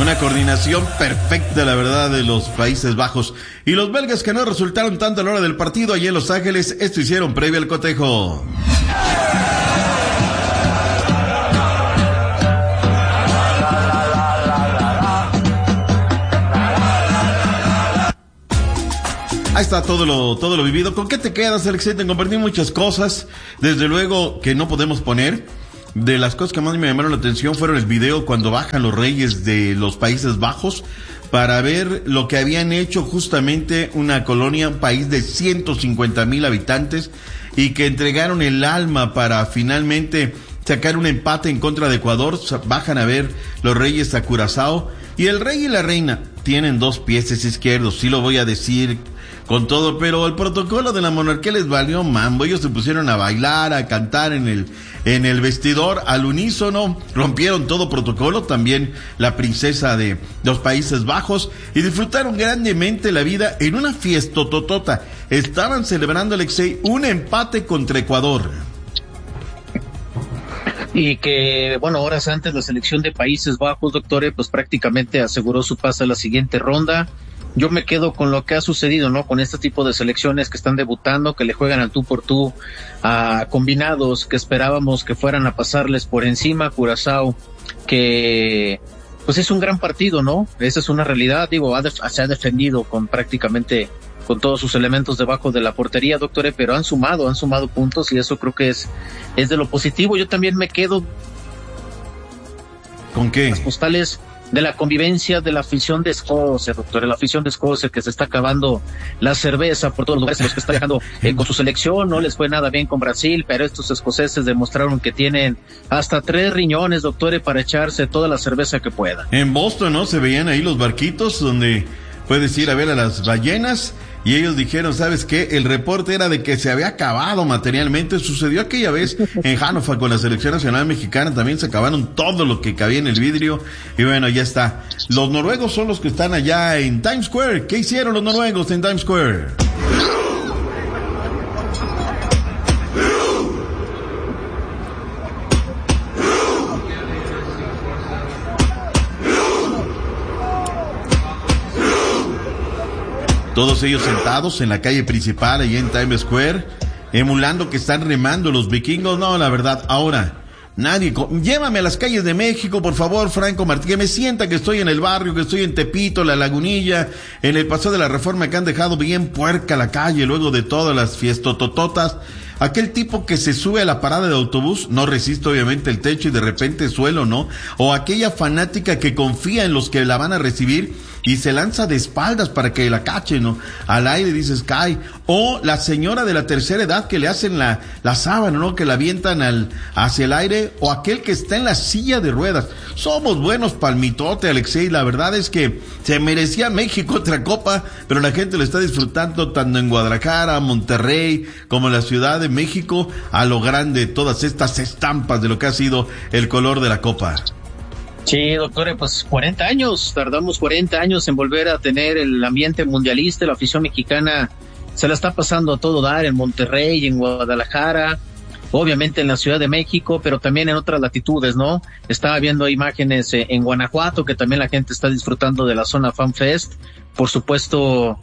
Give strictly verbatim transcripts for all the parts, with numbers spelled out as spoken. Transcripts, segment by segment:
Una coordinación perfecta, la verdad, de los Países Bajos. Y los belgas, que no resultaron tanto a la hora del partido allí en Los Ángeles, esto hicieron previo al cotejo. Ahí está todo lo, todo lo vivido. ¿Con qué te quedas, Alexei? Te compartí muchas cosas, desde luego que no podemos poner. De las cosas que más me llamaron la atención fueron el video cuando bajan los reyes de los Países Bajos para ver lo que habían hecho justamente una colonia, un país de ciento cincuenta mil habitantes, y que entregaron el alma para finalmente sacar un empate en contra de Ecuador. Bajan a ver los reyes a Curazao, y el rey y la reina tienen dos pies izquierdos, sí lo voy a decir con todo, pero el protocolo de la monarquía les valió mambo. Ellos se pusieron a bailar, a cantar en el en el vestidor al unísono, rompieron todo protocolo, también la princesa de los Países Bajos, y disfrutaron grandemente la vida en una fiestototota. Estaban celebrando, Alexei, un empate contra Ecuador. Y que, bueno, horas antes la selección de Países Bajos, doctor, pues prácticamente aseguró su pase a la siguiente ronda. Yo me quedo con lo que ha sucedido, ¿no? Con este tipo de selecciones que están debutando, que le juegan al tú por tú a combinados que esperábamos que fueran a pasarles por encima. Curazao, que pues es un gran partido, ¿no? Esa es una realidad, digo, ha def- se ha defendido con prácticamente con todos sus elementos debajo de la portería, doctores, pero han sumado, han sumado puntos, y eso creo que es, es de lo positivo. Yo también me quedo ¿con qué? Las postales de la convivencia de la afición de Escocia, doctor, la afición de Escocia, que se está acabando la cerveza por todos los lugares, los que está dejando eh, con su selección. No les fue nada bien con Brasil, pero estos escoceses demostraron que tienen hasta tres riñones, doctores, para echarse toda la cerveza que puedan. En Boston, ¿no? Se veían ahí los barquitos donde puedes ir a ver a las ballenas, y ellos dijeron, ¿sabes qué? El reporte era de que se había acabado materialmente. Sucedió aquella vez en Hannover con la selección nacional mexicana, también se acabaron todo lo que cabía en el vidrio, y bueno, ya está. Los noruegos son los que están allá en Times Square. ¿Qué hicieron los noruegos en Times Square? Todos ellos sentados en la calle principal, allá en Times Square, emulando que están remando los vikingos. No, la verdad, ahora, nadie, llévame a las calles de México, por favor, Franco Martí, que me sienta que estoy en el barrio, que estoy en Tepito, La Lagunilla, en el Paseo de la Reforma, que han dejado bien puerca la calle luego de todas las fiestotototas. Aquel tipo que se sube a la parada de autobús, no resiste obviamente el techo y de repente suelo, ¿no? O aquella fanática que confía en los que la van a recibir y se lanza de espaldas para que la cachen, ¿no? Al aire dices, cae. O la señora de la tercera edad que le hacen la, la sábana, ¿no? Que la avientan al, hacia el aire. O aquel que está en la silla de ruedas. Somos buenos palmitote, Alexei. La verdad es que se merecía México otra copa, pero la gente lo está disfrutando tanto en Guadalajara, Monterrey, como en la Ciudad de México, a lo grande, todas estas estampas de lo que ha sido el color de la copa. Sí, doctor, pues cuarenta años, tardamos cuarenta años en volver a tener el ambiente mundialista. La afición mexicana se la está pasando a todo dar en Monterrey, en Guadalajara, obviamente en la Ciudad de México, pero también en otras latitudes, ¿no? Estaba viendo imágenes en Guanajuato, que también la gente está disfrutando de la zona Fan Fest. Por supuesto,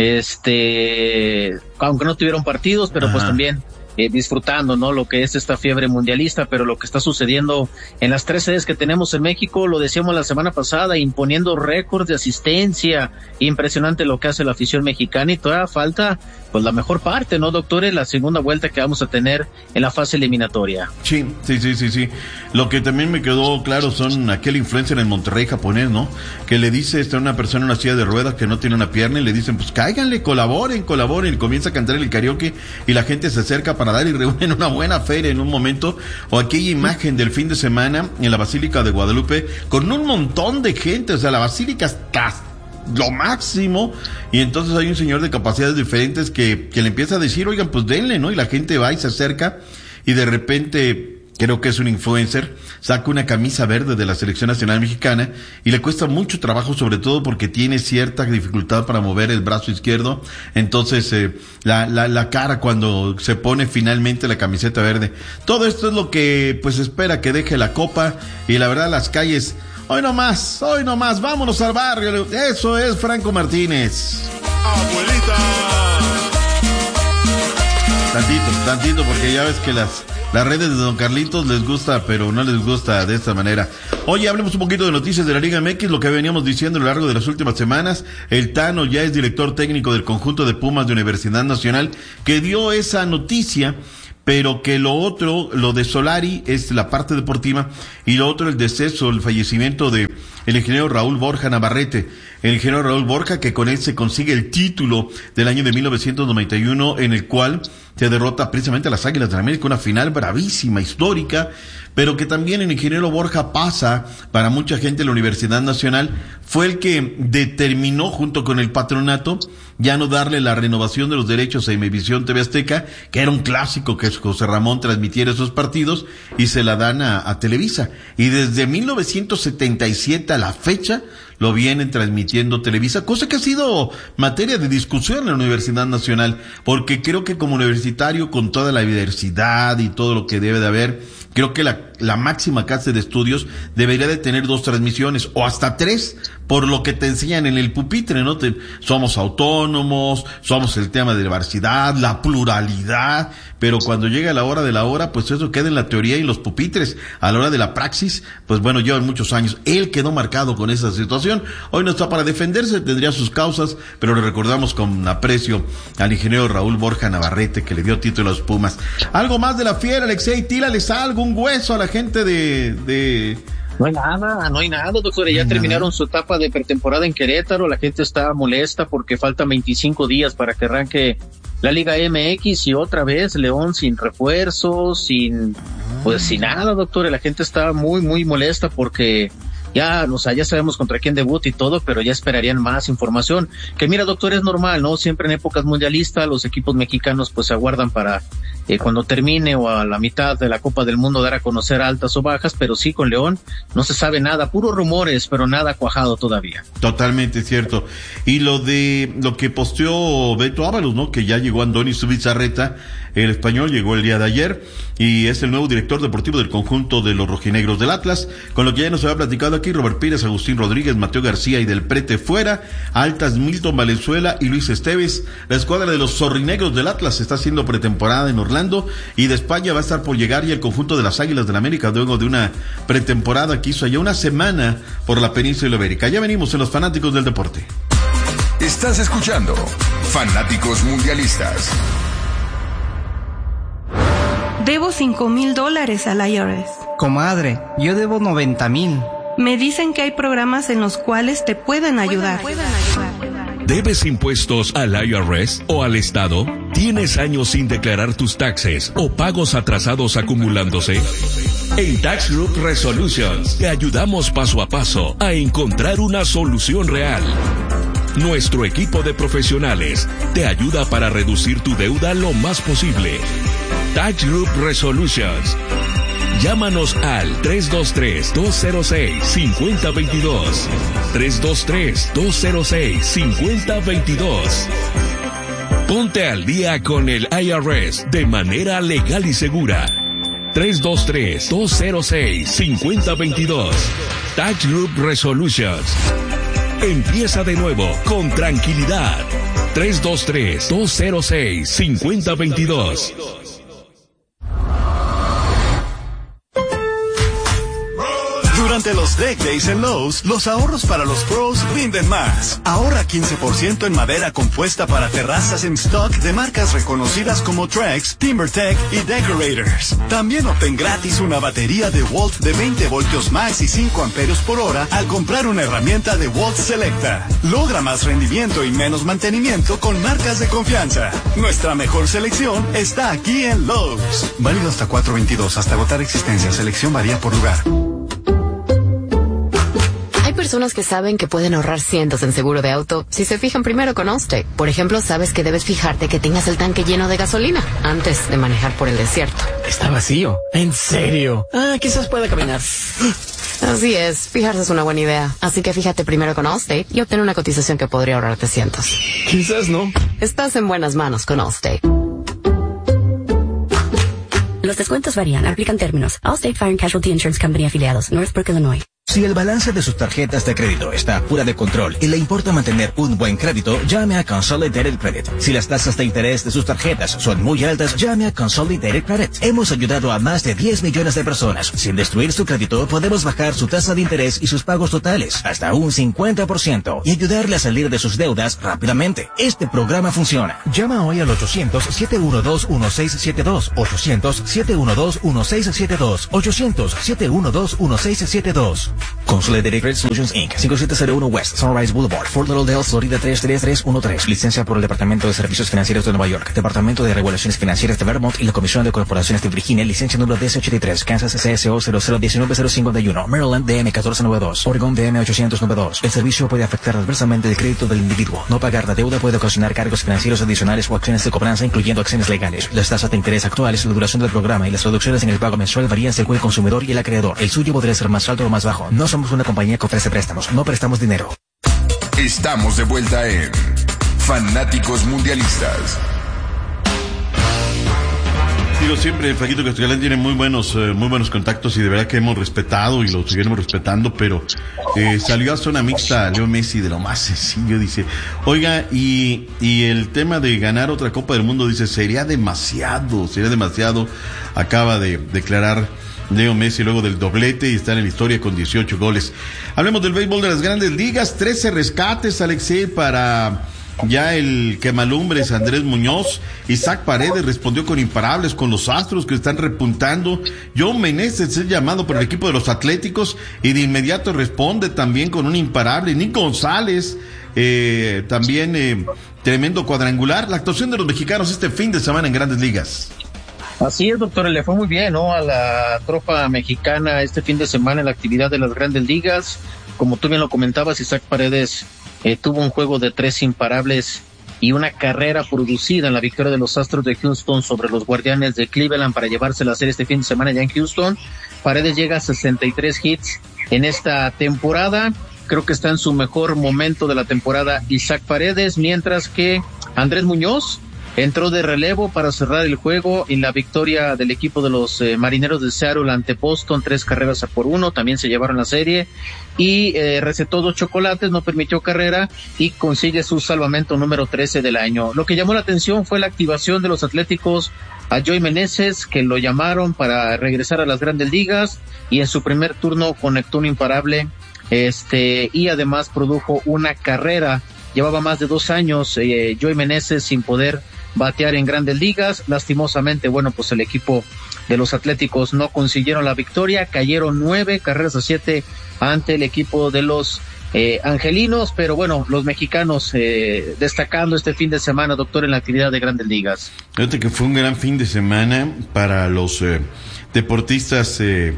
este, aunque no tuvieron partidos, pero Ajá. pues también Eh, disfrutando, ¿no? Lo que es esta fiebre mundialista, pero lo que está sucediendo en las tres sedes que tenemos en México, lo decíamos la semana pasada, imponiendo récords de asistencia, impresionante lo que hace la afición mexicana, y todavía falta, pues, la mejor parte, ¿no, doctores? La segunda vuelta que vamos a tener en la fase eliminatoria. Sí, sí, sí, sí, sí. Lo que también me quedó claro son aquel influencer en Monterrey japonés, ¿no? Que le dice a una persona en una silla de ruedas que no tiene una pierna, y le dicen, pues, cáiganle, colaboren, colaboren, y comienza a cantar el karaoke, y la gente se acerca para dar y reúnen una buena feria en un momento. O aquella imagen del fin de semana en la Basílica de Guadalupe con un montón de gente, o sea, la basílica está lo máximo, y entonces hay un señor de capacidades diferentes que, que le empieza a decir, oigan, pues denle, ¿no? Y la gente va y se acerca, y de repente, creo que es un influencer, saca una camisa verde de la Selección Nacional Mexicana, y le cuesta mucho trabajo, sobre todo porque tiene cierta dificultad para mover el brazo izquierdo. Entonces eh, la, la, la cara cuando se pone finalmente la camiseta verde. Todo esto es lo que pues espera que deje la copa, y la verdad las calles Hoy no más, hoy no más, vámonos al barrio. Eso es Franco Martínez. Abuelita. Tantito, tantito, porque ya ves que las, las redes de Don Carlitos les gusta, pero no les gusta de esta manera. Oye, hablemos un poquito de noticias de la Liga M X, lo que veníamos diciendo a lo largo de las últimas semanas. El Tano ya es director técnico del conjunto de Pumas de Universidad Nacional, que dio esa noticia, pero que lo otro, lo de Solari, es la parte deportiva, y lo otro, el deceso, el fallecimiento de el ingeniero Raúl Borja Navarrete. El ingeniero Raúl Borja, que con él se consigue el título del año de mil novecientos noventa y uno, en el cual se derrota precisamente a las Águilas de la América, una final bravísima, histórica, pero que también el ingeniero Borja pasa, para mucha gente de la Universidad Nacional, fue el que determinó, junto con el patronato, ya no darle la renovación de los derechos a Imevisión T V Azteca, que era un clásico que José Ramón transmitiera esos partidos, y se la dan a, a Televisa. Y desde mil novecientos setenta y siete a la fecha, lo vienen transmitiendo Televisa, cosa que ha sido materia de discusión en la Universidad Nacional, porque creo que como universitario, con toda la diversidad y todo lo que debe de haber, creo que la, la máxima casa de estudios debería de tener dos transmisiones, o hasta tres, por lo que te enseñan en el pupitre, ¿no? Te, somos autónomos, somos el tema de diversidad, la pluralidad, pero cuando llega la hora de la hora, pues eso queda en la teoría y en los pupitres. A la hora de la praxis, pues bueno, llevan muchos años. Él quedó marcado con esa situación. Hoy no está para defenderse, tendría sus causas, pero le recordamos con aprecio al ingeniero Raúl Borja Navarrete, que le dio título a los Pumas. Algo más de la fiera, Alexei, tírales algo, un hueso a la gente de... de... No hay nada, no hay nada, doctor. Ya terminaron su etapa de pretemporada en Querétaro. La gente está molesta porque faltan veinticinco días para que arranque la Liga M X, y otra vez León sin refuerzos, sin, pues sin nada, doctor. La gente está muy, muy molesta porque ya, o sea, ya sabemos contra quién debuta y todo, pero ya esperarían más información. Que mira, doctor, es normal, ¿no? Siempre en épocas mundialistas los equipos mexicanos pues se aguardan para eh, cuando termine o a la mitad de la Copa del Mundo dar a conocer altas o bajas, pero sí, con León no se sabe nada, puros rumores, pero nada cuajado todavía. Totalmente cierto. Y lo de lo que posteó Beto Ábalos, ¿no? Que ya llegó Andoni Zubizarreta, el español, llegó el día de ayer y es el nuevo director deportivo del conjunto de los rojinegros del Atlas, con lo que ya nos había platicado aquí Robert Pires, Agustín Rodríguez, Mateo García y Del Prete fuera, Altas, Milton Valenzuela y Luis Esteves. La escuadra de los zorrinegros del Atlas está haciendo pretemporada en Orlando, y de España va a estar por llegar ya el conjunto de las Águilas del la América, luego de una pretemporada que hizo allá una semana por la península ibérica. Ya venimos en los fanáticos del deporte. Estás escuchando Fanáticos Mundialistas. Debo cinco mil dólares al I R S. Comadre, yo debo noventa mil. Me dicen que hay programas en los cuales te pueden ayudar. Pueden, pueden ayudar. ¿Debes impuestos al I R S o al Estado? ¿Tienes años sin declarar tus taxes o pagos atrasados acumulándose? En Tax Group Resolutions te ayudamos paso a paso a encontrar una solución real. Nuestro equipo de profesionales te ayuda para reducir tu deuda lo más posible. Tax Group Resolutions. Llámanos al tres dos tres, dos cero seis, cinco cero dos dos. tres dos tres, dos cero seis, cinco cero dos dos. Ponte al día con el I R S de manera legal y segura. tres dos tres, dos cero seis, cinco cero dos dos. Tax Group Resolutions. Empieza de nuevo con tranquilidad. tres dos tres, dos cero seis, cinco cero dos dos. Durante los Deck Days en Lowe's, los ahorros para los pros rinden más. Ahorra quince por ciento en madera compuesta para terrazas en stock de marcas reconocidas como Trex, TimberTech y Decorators. También obtén gratis una batería de Walt de veinte voltios max y cinco amperios por hora al comprar una herramienta de Walt Selecta. Logra más rendimiento y menos mantenimiento con marcas de confianza. Nuestra mejor selección está aquí en Lowe's. Válido hasta cuatro veintidós, hasta agotar existencia. Selección varía por lugar. Hay personas que saben que pueden ahorrar cientos en seguro de auto si se fijan primero con Allstate. Por ejemplo, sabes que debes fijarte que tengas el tanque lleno de gasolina antes de manejar por el desierto. Está vacío. ¿En serio? Ah, quizás pueda caminar. Así es, fijarse es una buena idea. Así que fíjate primero con Allstate y obtén una cotización que podría ahorrarte cientos. Quizás no. Estás en buenas manos con Allstate. Los descuentos varían, aplican términos. Allstate Fire and Casualty Insurance Company afiliados, Northbrook, Illinois. Si el balance de sus tarjetas de crédito está fuera de control y le importa mantener un buen crédito, llame a Consolidated Credit. Si las tasas de interés de sus tarjetas son muy altas, llame a Consolidated Credit. Hemos ayudado a más de diez millones de personas. Sin destruir su crédito, podemos bajar su tasa de interés y sus pagos totales hasta un cincuenta por ciento y ayudarle a salir de sus deudas rápidamente. Este programa funciona. Llama hoy al ochocientos, siete uno dos, uno seis siete dos, ochocientos, siete uno dos, uno seis siete dos, ochocientos, siete uno dos, uno seis siete dos. Consolidated Credit Solutions incorporated. cinco siete cero uno West Sunrise Boulevard, Fort Lauderdale, Florida tres tres tres uno tres. Licencia por el Departamento de Servicios Financieros de Nueva York, Departamento de Regulaciones Financieras de Vermont y la Comisión de Corporaciones de Virginia. Licencia número D S ochenta y tres. Kansas C S O cero cero uno nueve cero cinco uno. Maryland D M catorce noventa y dos. Oregon D M ochocientos noventa y dos. El servicio puede afectar adversamente el crédito del individuo. No pagar la deuda puede ocasionar cargos financieros adicionales o acciones de cobranza, incluyendo acciones legales. Las tasas de interés actuales, la duración del programa y las reducciones en el pago mensual varían según el consumidor y el acreedor. El suyo podría ser más alto o más bajo. No somos una compañía que ofrece préstamos, no prestamos dinero. Estamos de vuelta en Fanáticos Mundialistas. Digo siempre, Fajito Castellán tiene muy buenos, eh, muy buenos contactos y de verdad que hemos respetado y lo seguiremos respetando, pero eh, salió a zona mixta Leo Messi de lo más sencillo, dice, oiga, y, y el tema de ganar otra Copa del Mundo, dice, sería demasiado, sería demasiado, acaba de declarar Leo Messi luego del doblete y está en la historia con dieciocho goles. Hablemos del béisbol de las grandes ligas, trece rescates, Alexei, para ya el quemalumbres Andrés Muñoz. Isaac Paredes respondió con imparables con los Astros que están repuntando. John Meneses es llamado por el equipo de los Atléticos y de inmediato responde también con un imparable. Nick González, eh, también eh, tremendo cuadrangular. La actuación de los mexicanos este fin de semana en grandes ligas. Así es, doctor, le fue muy bien, ¿no? A la tropa mexicana este fin de semana en la actividad de las grandes ligas. Como tú bien lo comentabas, Isaac Paredes eh, tuvo un juego de tres imparables y una carrera producida en la victoria de los Astros de Houston sobre los Guardianes de Cleveland para llevarse la serie este fin de semana ya en Houston. Paredes llega a sesenta y tres hits en esta temporada. Creo que está en su mejor momento de la temporada Isaac Paredes, mientras que Andrés Muñoz entró de relevo para cerrar el juego en la victoria del equipo de los eh, Marineros de Seattle ante Boston, tres carreras a por uno, también se llevaron la serie y eh, recetó dos chocolates, no permitió carrera y consigue su salvamento número trece del año. Lo que llamó la atención fue la activación de los Atléticos a Joey Meneses, que lo llamaron para regresar a las grandes ligas y en su primer turno conectó un imparable este y además produjo una carrera. Llevaba más de dos años eh, Joey Meneses sin poder batear en grandes ligas. Lastimosamente, bueno, pues el equipo de los Atléticos no consiguieron la victoria, cayeron nueve carreras a siete ante el equipo de los eh, angelinos, pero bueno, los mexicanos eh, destacando este fin de semana, doctor, en la actividad de grandes ligas. Fíjate que fue un gran fin de semana para los eh, deportistas eh,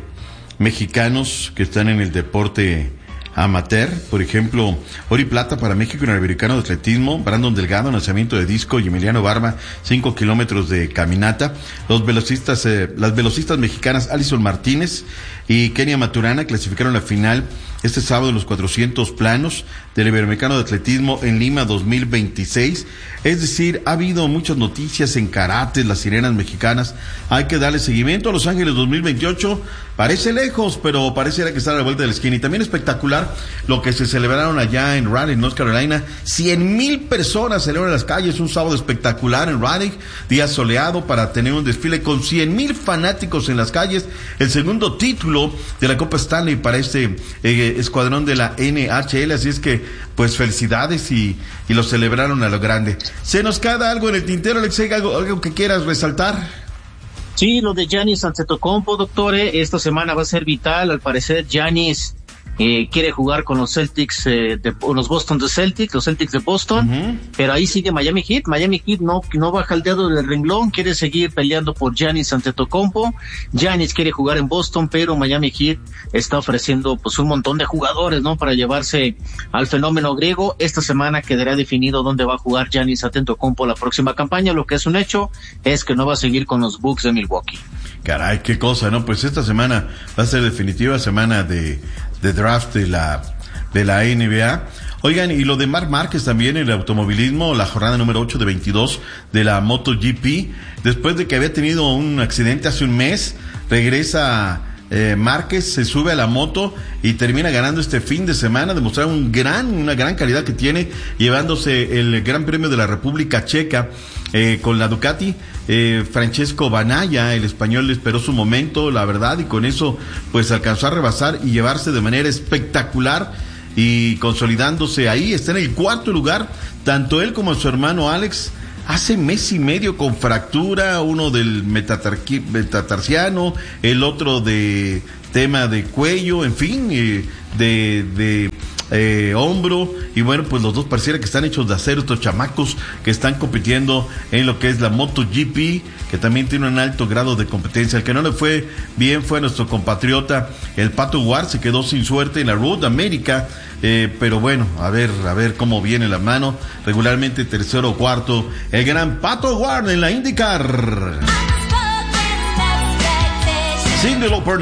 mexicanos que están en el deporte amateur, por ejemplo, oro y plata para México en el americano de atletismo, Brandon Delgado, lanzamiento de disco, y Emiliano Barba, cinco kilómetros de caminata. Los velocistas, eh, las velocistas mexicanas Alison Martínez y Kenia Maturana clasificaron la final este sábado en los cuatrocientos planos del Iberoamericano de Atletismo en Lima dos mil veintiséis. Es decir, ha habido muchas noticias en karate, las sirenas mexicanas. Hay que darle seguimiento a Los Ángeles dos mil veintiocho. Parece lejos, pero pareciera que está a la vuelta de la esquina. Y también espectacular lo que se celebraron allá en Raleigh, North Carolina. Cien mil personas celebran en las calles. Un sábado espectacular en Raleigh, día soleado para tener un desfile con cien mil fanáticos en las calles. El segundo título de la Copa Stanley para este eh, escuadrón de la N H L. Así es que, pues felicidades y, y lo celebraron a lo grande. ¿Se nos queda algo en el tintero, Alexei? ¿Algo, algo que quieras resaltar? Sí, lo de Giannis Antetokounmpo, doctor, eh, esta semana va a ser vital. Al parecer, Giannis eh, quiere jugar con los Celtics, eh, de, los Boston de Celtics, los Celtics de Boston, uh-huh. Pero ahí sigue Miami Heat. Miami Heat no, no baja el dedo del renglón, quiere seguir peleando por Giannis Antetokounmpo. Giannis quiere jugar en Boston, pero Miami Heat está ofreciendo pues un montón de jugadores, ¿no? Para llevarse al fenómeno griego. Esta semana quedará definido dónde va a jugar Giannis Antetokounmpo la próxima campaña. Lo que es un hecho es que no va a seguir con los Bucks de Milwaukee. Caray, qué cosa, ¿no? Pues esta semana va a ser definitiva semana de, de draft de la, de la N B A. Oigan, y lo de Marc Márquez también en el automovilismo, la jornada número ocho de veintidós de la MotoGP, después de que había tenido un accidente hace un mes, regresa eh, Márquez se sube a la moto y termina ganando este fin de semana, demostrar un gran, una gran calidad que tiene, llevándose el Gran Premio de la República Checa eh, con la Ducati. Eh, Francesco Banaya, el español, esperó su momento, la verdad, y con eso pues alcanzó a rebasar y llevarse de manera espectacular y consolidándose ahí. Está en el cuarto lugar, tanto él como su hermano Alex, hace mes y medio con fractura, uno del metatarqui- metatarsiano, el otro de tema de cuello, en fin, eh, de, de eh, hombro, y bueno, pues los dos pareciera que están hechos de acero, estos chamacos que están compitiendo en lo que es la MotoGP, que también tiene un alto grado de competencia. El que no le fue bien fue nuestro compatriota, el Pato Ward, se quedó sin suerte en la Road America, eh, pero bueno, a ver, a ver cómo viene la mano, regularmente tercero o cuarto, el gran Pato Ward en la IndyCar. Cindy Lauper